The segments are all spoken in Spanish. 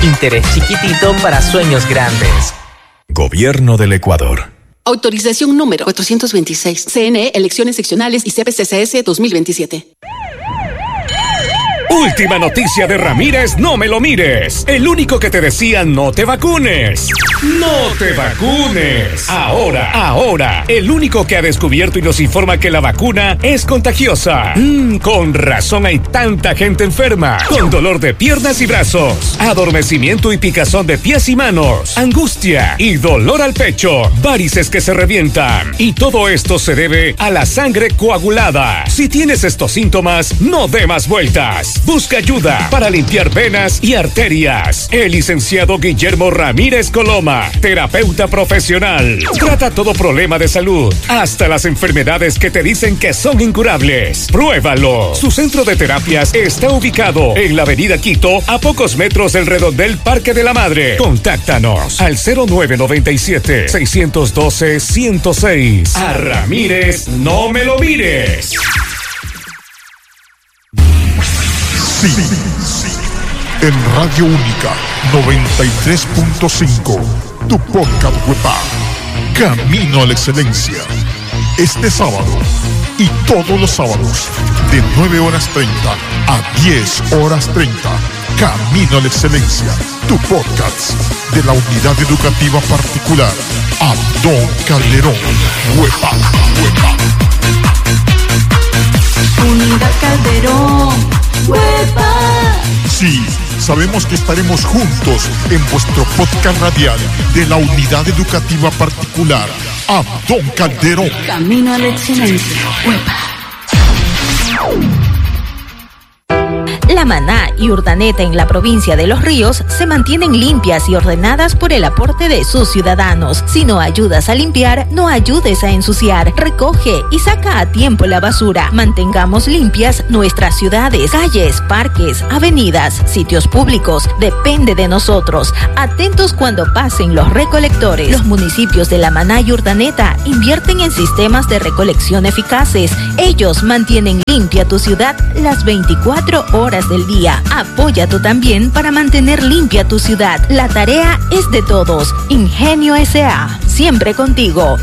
Interés chiquitito para sueños grandes. Gobierno del Ecuador. Autorización número 426. CNE, Elecciones Seccionales y CPCCS 2027. Última noticia de Ramírez, no me lo mires. El único que te decía no te vacunes. ¡No te vacunes! Ahora, el único que ha descubierto y nos informa que la vacuna es contagiosa. Con razón hay tanta gente enferma. Con dolor de piernas y brazos, adormecimiento y picazón de pies y manos, angustia y dolor al pecho, varices que se revientan. Y todo esto se debe a la sangre coagulada. Si tienes estos síntomas, no dé más vueltas. Busca ayuda para limpiar venas y arterias. El licenciado Guillermo Ramírez Coloma, terapeuta profesional, trata todo problema de salud, hasta las enfermedades que te dicen que son incurables. Pruébalo. Su centro de terapias está ubicado en la avenida Quito, a pocos metros del redondel Parque de la Madre. Contáctanos al 0997-612-106. A Ramírez, no me lo mires. Sí. En Radio Única 93.5, tu podcast web, Camino a la Excelencia. Este sábado y todos los sábados, de 9:30 a 10:30, Camino a la Excelencia, tu podcast de la Unidad Educativa Particular Abdón Calderón. Huepa. Unidad Calderón. ¡Huepa! Sí, sabemos que estaremos juntos en vuestro podcast radial de la Unidad Educativa Particular Abdón Calderón. Camino a la Excelencia. ¡Huepa! La Maná y Urdaneta en la provincia de Los Ríos se mantienen limpias y ordenadas por el aporte de sus ciudadanos. Si no ayudas a limpiar, no ayudes a ensuciar. Recoge y saca a tiempo la basura. Mantengamos limpias nuestras ciudades, calles, parques, avenidas, sitios públicos. Depende de nosotros. Atentos cuando pasen los recolectores. Los municipios de La Maná y Urdaneta invierten en sistemas de recolección eficaces. Ellos mantienen limpia tu ciudad las 24 horas del día. Apoya tú también para mantener limpia tu ciudad. La tarea es de todos. Ingenio S.A. Siempre contigo.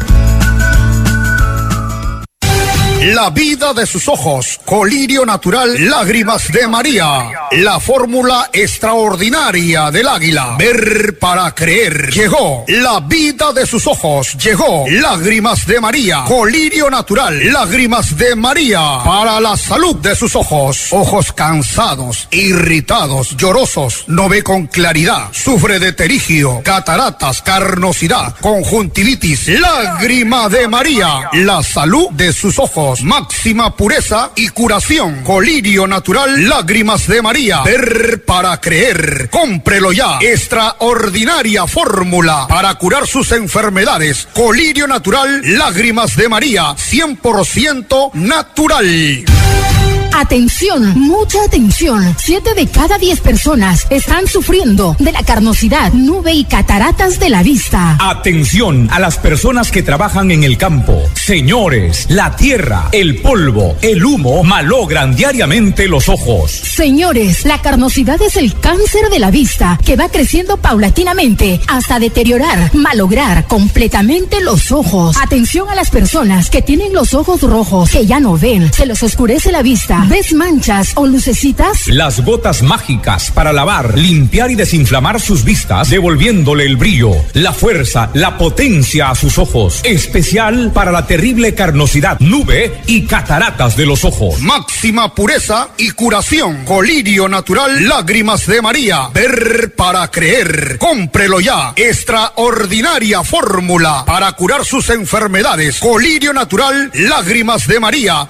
La vida de sus ojos, colirio natural, lágrimas de María. La fórmula extraordinaria del águila. Ver para creer. Llegó la vida de sus ojos. Llegó lágrimas de María. Colirio natural, lágrimas de María. Para la salud de sus ojos. Ojos cansados, irritados, llorosos, no ve con claridad. Sufre de terigio, cataratas, carnosidad, conjuntivitis. Lágrima de María. La salud de sus ojos. Máxima pureza y curación. Colirio natural, lágrimas de María. Ver para creer. Cómprelo ya. Extraordinaria fórmula para curar sus enfermedades. Colirio natural, lágrimas de María. 100% natural. Atención, mucha atención. 7 de cada 10 personas están sufriendo de la carnosidad, nube y cataratas de la vista. Atención a las personas que trabajan en el campo. Señores, la tierra, el polvo, el humo malogran diariamente los ojos. Señores, la carnosidad es el cáncer de la vista que va creciendo paulatinamente hasta deteriorar, malograr completamente los ojos. Atención a las personas que tienen los ojos rojos, que ya no ven, se les oscurece la vista. ¿Ves manchas o lucecitas? Las gotas mágicas para lavar, limpiar y desinflamar sus vistas, devolviéndole el brillo, la fuerza, la potencia a sus ojos. Especial para la terrible carnosidad, nube y cataratas de los ojos. Máxima pureza y curación. Colirio natural, lágrimas de María. Ver para creer. Cómprelo ya. Extraordinaria fórmula para curar sus enfermedades. Colirio natural, lágrimas de María.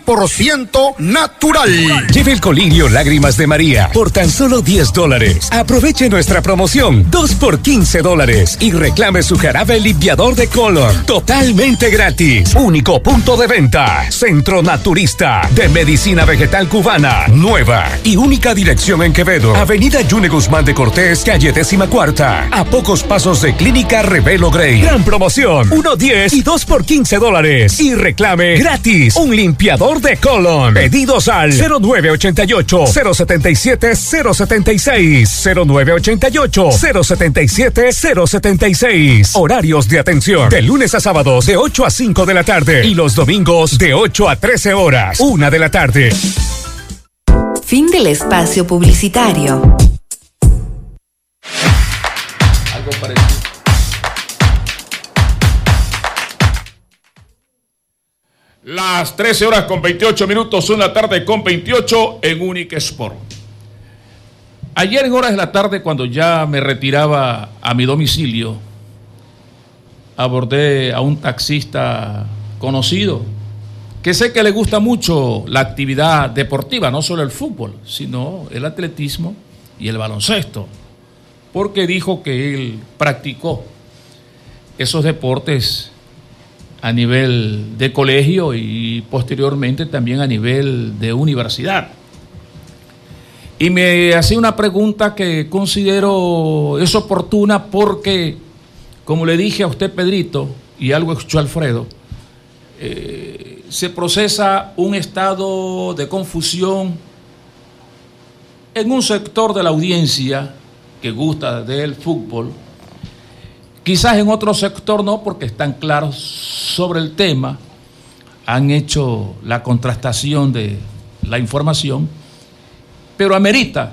100% natural. Lleve el colirio Lágrimas de María por tan solo $10. Aproveche nuestra promoción 2 por $15 y reclame su jarabe limpiador de color totalmente gratis. Único punto de venta. Centro Naturista de Medicina Vegetal Cubana. Nueva y única dirección en Quevedo. Avenida Yune Guzmán de Cortés, calle 14ª. A pocos pasos de Clínica Revelo Grey. Gran promoción. 1 $10 y 2 por $15. Y reclame gratis un limpiador de colon. Pedido Pedidos al 0988-077-076. 0988-077-076. Horarios de atención de lunes a sábados de 8 a 5 de la tarde y los domingos de 8 a 13 horas, 1 de la tarde. Fin del espacio publicitario. Algo parecido. Las 13 horas con 28 minutos, una tarde con 28 en Única Sport. Ayer en horas de la tarde, cuando ya me retiraba a mi domicilio, abordé a un taxista conocido, que sé que le gusta mucho la actividad deportiva, no solo el fútbol, sino el atletismo y el baloncesto, porque dijo que él practicó esos deportes a nivel de colegio y posteriormente también a nivel de universidad. Y me hacía una pregunta que considero es oportuna porque, como le dije a usted, Pedrito, y algo escuchó Alfredo, se procesa un estado de confusión en un sector de la audiencia que gusta del fútbol. Quizás en otro sector no, porque están claros sobre el tema, han hecho la contrastación de la información, pero amerita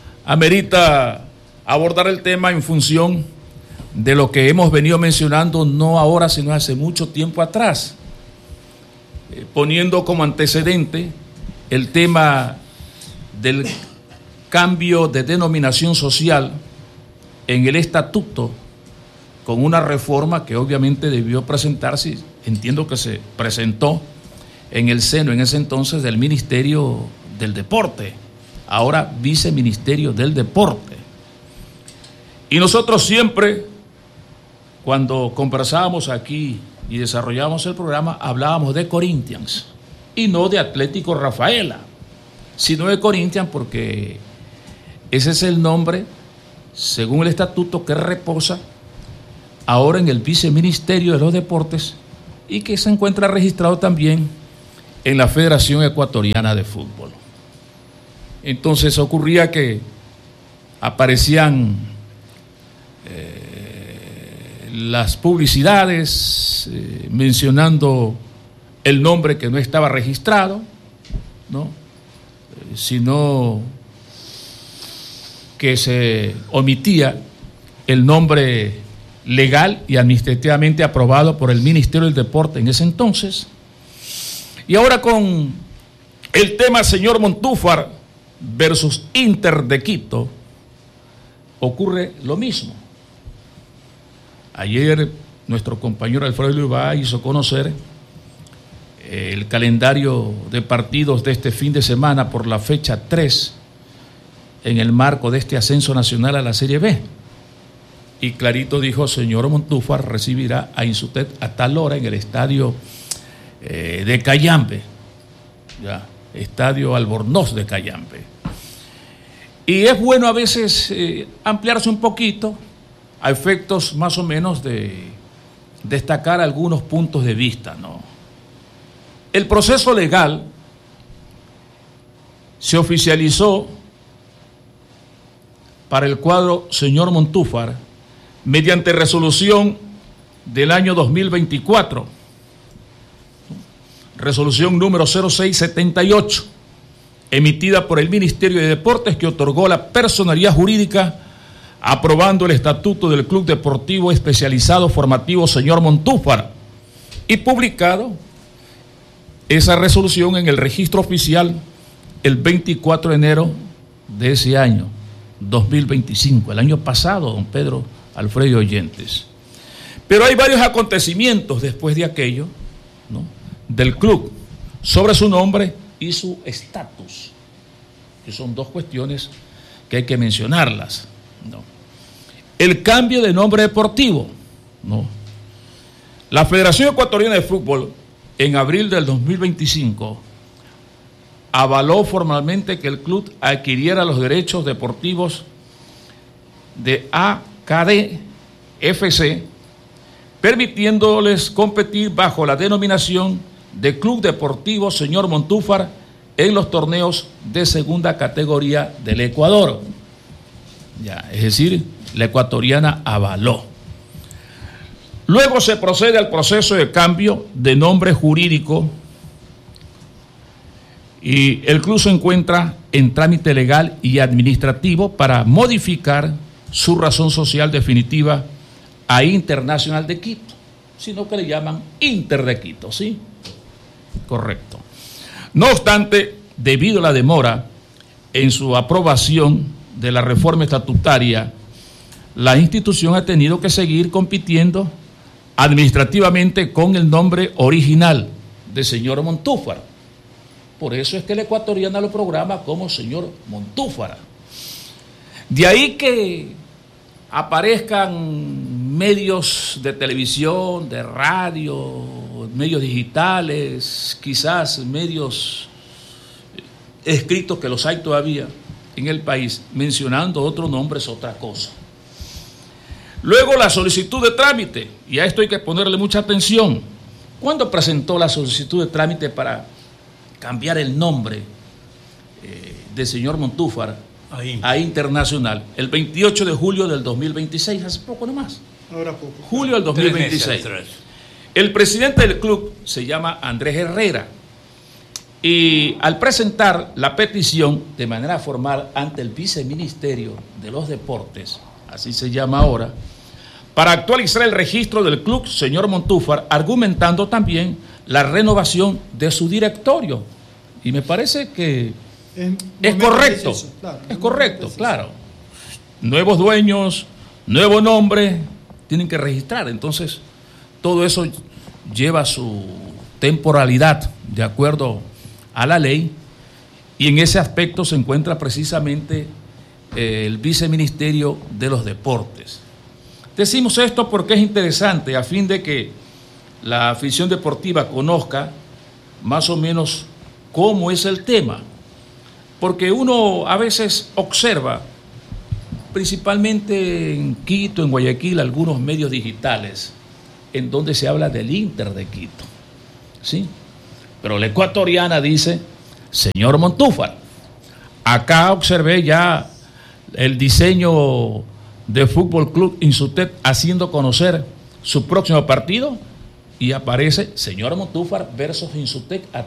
abordar el tema en función de lo que hemos venido mencionando, no ahora, sino hace mucho tiempo atrás, poniendo como antecedente el tema del cambio de denominación social en el estatuto, con una reforma que obviamente debió presentarse, entiendo que se presentó en el seno en ese entonces del Ministerio del Deporte, ahora Viceministerio del Deporte. Y nosotros siempre, cuando conversábamos aquí y desarrollábamos el programa, hablábamos de Corinthians y no de Atlético Rafaela, sino de Corinthians porque ese es el nombre, según el estatuto, que reposa ahora en el Viceministerio de los Deportes y que se encuentra registrado también en la Federación Ecuatoriana de Fútbol. Entonces ocurría que aparecían las publicidades mencionando el nombre que no estaba registrado, ¿no? Sino que se omitía el nombre legal y administrativamente aprobado por el Ministerio del Deporte en ese entonces. Y ahora con el tema señor Montúfar versus Inter de Quito ocurre lo mismo. Ayer nuestro compañero Alfredo Luba hizo conocer el calendario de partidos de este fin de semana por la fecha 3 en el marco de este ascenso nacional a la Serie B. Y clarito dijo, señor Montúfar recibirá a Insutet a tal hora en el estadio de Cayambe, ya, estadio Albornoz de Cayambe. Y es bueno a veces ampliarse un poquito a efectos más o menos de destacar algunos puntos de vista, ¿no? El proceso legal se oficializó para el cuadro señor Montúfar mediante resolución del año 2024, resolución número 0678, emitida por el Ministerio de Deportes, que otorgó la personalidad jurídica aprobando el estatuto del Club Deportivo Especializado Formativo señor Montúfar, y publicado esa resolución en el registro oficial el 24 de enero de ese año 2025, el año pasado, don Pedro, Alfredo oyentes. Pero hay varios acontecimientos después de aquello, ¿no?, del club sobre su nombre y su estatus, que son dos cuestiones que hay que mencionarlas, ¿no? El cambio de nombre deportivo, ¿no? La Federación Ecuatoriana de Fútbol en abril del 2025 avaló formalmente que el club adquiriera los derechos deportivos de AKD FC, permitiéndoles competir bajo la denominación de Club Deportivo Señor Montúfar en los torneos de segunda categoría del Ecuador. Ya, es decir, la ecuatoriana avaló. Luego se procede al proceso de cambio de nombre jurídico y el club se encuentra en trámite legal y administrativo para modificar su razón social definitiva a Internacional de Quito, sino que le llaman Inter de Quito, ¿sí? Correcto. No obstante, debido a la demora en su aprobación de la reforma estatutaria, la institución ha tenido que seguir compitiendo administrativamente con el nombre original de señor Montúfar. Por eso es que la ecuatoriana lo programa como señor Montúfar. De ahí que aparezcan medios de televisión, de radio, medios digitales, quizás medios escritos, que los hay todavía en el país, mencionando otro nombre es otra cosa. Luego la solicitud de trámite, y a esto hay que ponerle mucha atención. ¿Cuándo presentó la solicitud de trámite para cambiar el nombre de señor Montúfar a Internacional? El 28 de julio del 2026, hace poco nomás. Ahora poco. Julio del 2026. El presidente del club se llama Andrés Herrera y al presentar la petición de manera formal ante el Viceministerio de los Deportes, así se llama ahora, para actualizar el registro del club, señor Montúfar, argumentando también la renovación de su directorio. Y me parece que es correcto. Claro, es correcto, claro. Nuevos dueños, nuevo nombre, tienen que registrar. Entonces, todo eso lleva su temporalidad de acuerdo a la ley. Y en ese aspecto se encuentra precisamente el Viceministerio de los Deportes. Decimos esto porque es interesante a fin de que la afición deportiva conozca más o menos cómo es el tema, porque uno a veces observa, principalmente en Quito, en Guayaquil, algunos medios digitales en donde se habla del Inter de Quito, ¿sí? Pero la ecuatoriana dice señor Montúfar. Acá observé ya el diseño de Fútbol Club Insutec haciendo conocer su próximo partido y aparece señor Montúfar versus Insutec a